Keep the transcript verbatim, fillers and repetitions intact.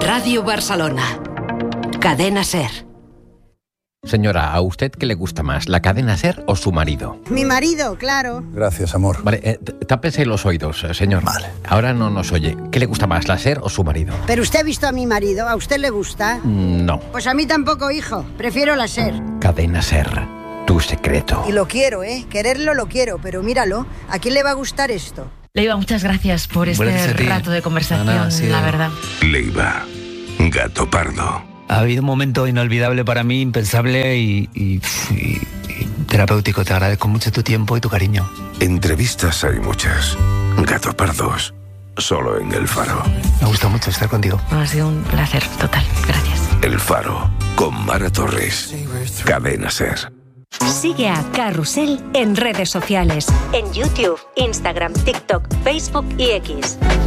Radio Barcelona. Cadena SER. Señora, ¿a usted qué le gusta más, la cadena SER o su marido? Mi marido, claro. Gracias, amor. Vale, eh, tápese los oídos, señor. Vale. Ahora no nos oye. ¿Qué le gusta más, la SER o su marido? Pero usted ha visto a mi marido, ¿a usted le gusta? Mm, no. Pues a mí tampoco, hijo. Prefiero la SER. Cadena SER, tu secreto. Y lo quiero, ¿eh? Quererlo lo quiero, pero míralo. ¿A quién le va a gustar esto? Leiva, muchas gracias por este Gracias a ti. rato de conversación, Nada, sí, la de- verdad. Leiva, Gato Pardo. Ha habido un momento inolvidable para mí, impensable y, y- y- y terapéutico. Te agradezco mucho tu tiempo y tu cariño. Entrevistas hay muchas. Gato Pardos, solo en El Faro. Me gusta mucho estar contigo. Ha sido un placer total. Gracias. El Faro, con Mara Torres. Cadena SER. Sigue a Carrusel en redes sociales. En YouTube, Instagram, TikTok, Facebook y X.